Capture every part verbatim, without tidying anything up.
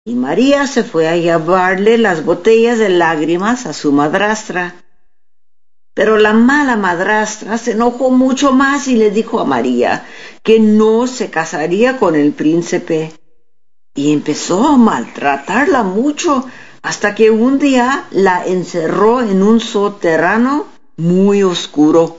y María se fue a llevarle las botellas de lágrimas a su madrastra. Pero la mala madrastra se enojó mucho más y le dijo a María que no se casaría con el príncipe, y empezó a maltratarla mucho hasta que un día la encerró en un sótano muy oscuro.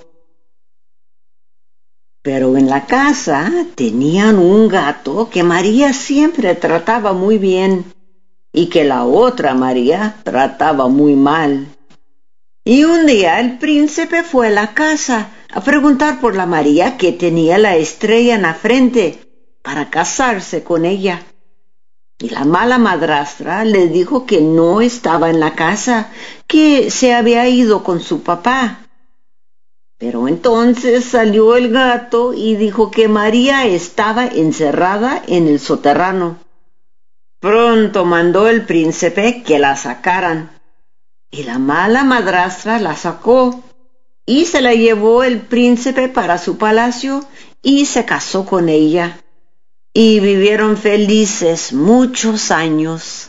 Pero en la casa tenían un gato que María siempre trataba muy bien y que la otra María trataba muy mal. Y un día el príncipe fue a la casa a preguntar por la María que tenía la estrella en la frente para casarse con ella. Y la mala madrastra le dijo que no estaba en la casa, que se había ido con su papá. Pero entonces salió el gato y dijo que María estaba encerrada en el sótano. Pronto mandó el príncipe que la sacaran, y la mala madrastra la sacó, y se la llevó el príncipe para su palacio y se casó con ella. Y vivieron felices muchos años.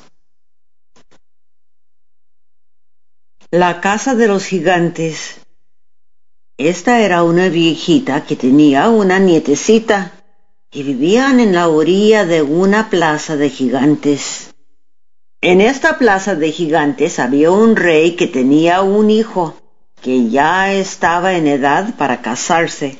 La casa de los gigantes. Esta era una viejita que tenía una nietecita y vivían en la orilla de una plaza de gigantes. En esta plaza de gigantes había un rey que tenía un hijo que ya estaba en edad para casarse.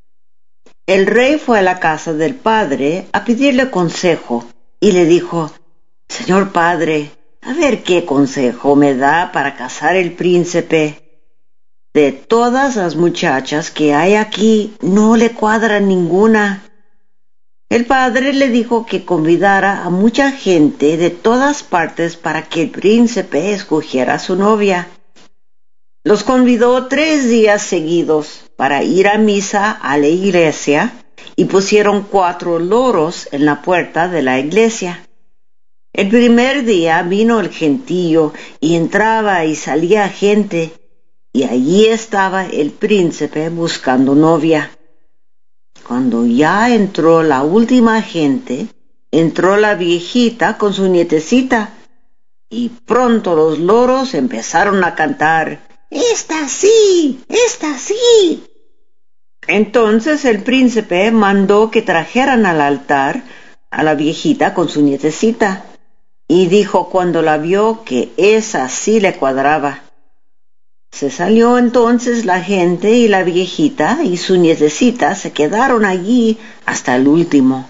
El rey fue a la casa del padre a pedirle consejo y le dijo: «Señor padre, a ver qué consejo me da para casar el príncipe. De todas las muchachas que hay aquí, no le cuadra ninguna». El padre le dijo que convidara a mucha gente de todas partes para que el príncipe escogiera a su novia. Los convidó tres días seguidos para ir a misa a la iglesia y pusieron cuatro loros en la puerta de la iglesia. El primer día vino el gentío y entraba y salía gente, y allí estaba el príncipe buscando novia. Cuando ya entró la última gente, entró la viejita con su nietecita, y pronto los loros empezaron a cantar: «¡Esta sí! ¡Esta sí!». Entonces el príncipe mandó que trajeran al altar a la viejita con su nietecita, y dijo cuando la vio que esa sí le cuadraba. Se salió entonces la gente y la viejita y su nietecita se quedaron allí hasta el último.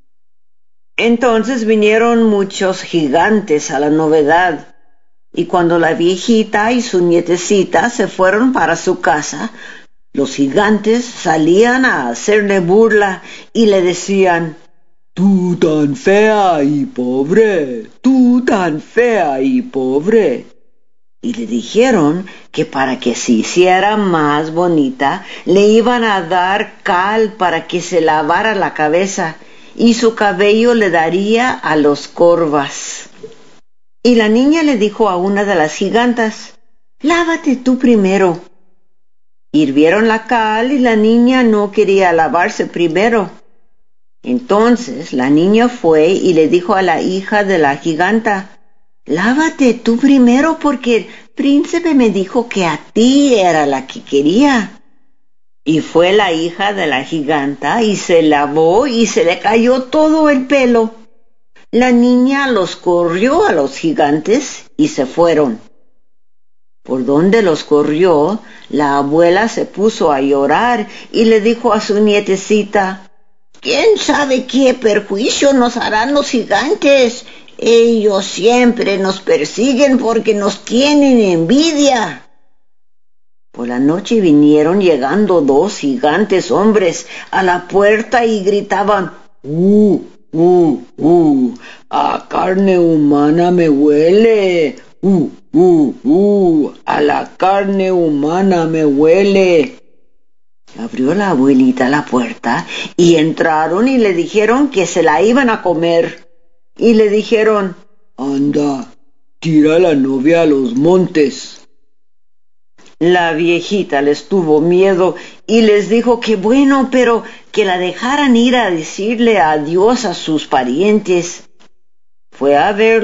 Entonces vinieron muchos gigantes a la novedad, y cuando la viejita y su nietecita se fueron para su casa, los gigantes salían a hacerle burla y le decían: «Tú tan fea y pobre, tú tan fea y pobre». Y le dijeron que para que se hiciera más bonita, le iban a dar cal para que se lavara la cabeza, y su cabello le daría a los corvas. Y la niña le dijo a una de las gigantas: «Lávate tú primero». Hirvieron la cal y la niña no quería lavarse primero. Entonces la niña fue y le dijo a la hija de la giganta: «Lávate tú primero porque el príncipe me dijo que a ti era la que quería». Y fue la hija de la giganta y se lavó y se le cayó todo el pelo. La niña los corrió a los gigantes y se fueron. Por donde los corrió, la abuela se puso a llorar y le dijo a su nietecita: «¿Quién sabe qué perjuicio nos harán los gigantes? Ellos siempre nos persiguen porque nos tienen envidia». Por la noche vinieron llegando dos gigantes hombres a la puerta y gritaban: «¡Uh, uh, uh! ¡A carne humana me huele! ¡Uh, uh, uh! ¡A la carne humana me huele!». Abrió la abuelita la puerta y entraron y le dijeron que se la iban a comer. Y le dijeron: «Anda, tira a la novia a los montes». La viejita les tuvo miedo y les dijo que bueno, pero que la dejaran ir a decirle adiós a sus parientes. Fue a ver